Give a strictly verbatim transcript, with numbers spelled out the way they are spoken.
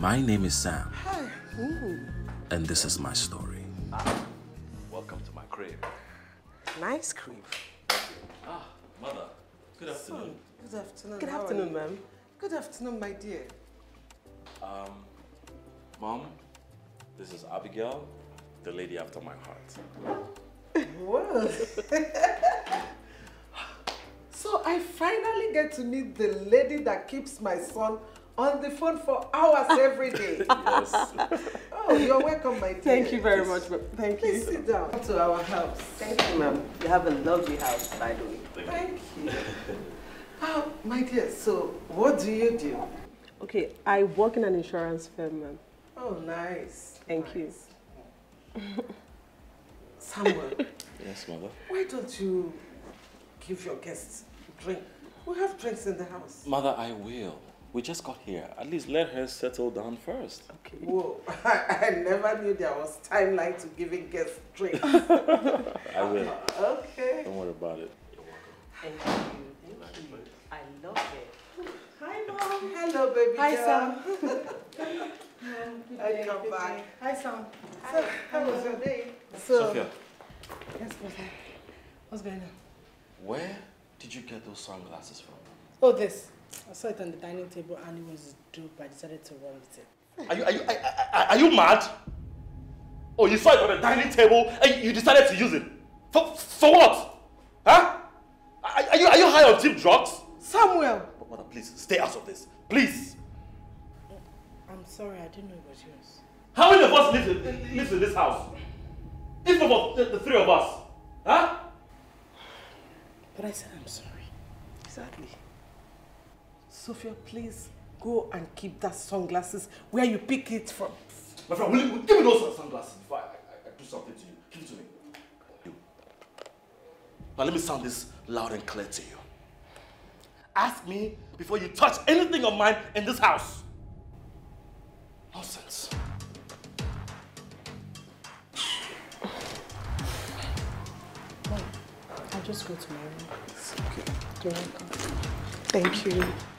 My name is Sam. Hi. Ooh. And this is my story. Ah, welcome to my crib. Nice crib. Ah, mother. Good afternoon. Good afternoon. Good afternoon, ma'am. Good afternoon, my dear. Um, Mom, this is Abigail, the lady after my heart. Well. So I finally get to meet the lady that keeps my son on the phone for hours every day. Yes. Oh, you're welcome, my dear. Thank you very Please, much, ma'am. Thank Please you. sit down to our house. Thank you, ma'am. You have a lovely house, by the way. Thank, Thank you. Oh, my dear, so what do you do? Okay, I work in an insurance firm, ma'am. Oh, nice. Thank nice. you. Samuel. Yes, mother. Why don't you give your guests a drink? We have drinks in the house. Mother, I will. We just got here. At least let her settle down first. Okay. Whoa, I, I never knew there was timeline to giving guests drinks. I will. Okay. Don't worry about it. Thank you. Thank you. I love it. Hi, Mom. Hello, baby. Hi, girl. Sam. I come back. Hi, Sam. So, how was your day? So, Sophia, yes, boss. What's going on? where did you get those sunglasses from? Oh, this. I saw it on the dining table and it was dope. I decided to run with it. Are you, are you, are, are you mad? Oh, you saw it on the dining table and you decided to use it? For, for what? Huh? Are, are, you, are you high on cheap drugs? Samuel. Mother, please, stay out of this. Please. I'm sorry, I didn't know it was yours. How many of us live in, live in this house? If not the, the three of us. Huh? But I said I'm sorry. Exactly. Sophia, please go and keep that sunglasses where you pick it from. My friend, will you, give me those sunglasses before I, I, I do something to you. Give it to me. You. Now let me sound this loud and clear to you. Ask me before you touch anything of mine in this house. Nonsense. Mom, I'll just go to my room. It's okay. You're welcome. Thank you.